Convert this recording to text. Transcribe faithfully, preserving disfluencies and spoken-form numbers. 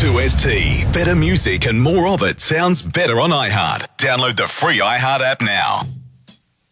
two S T. Better music and more of it sounds better on iHeart. Download the free iHeart app now.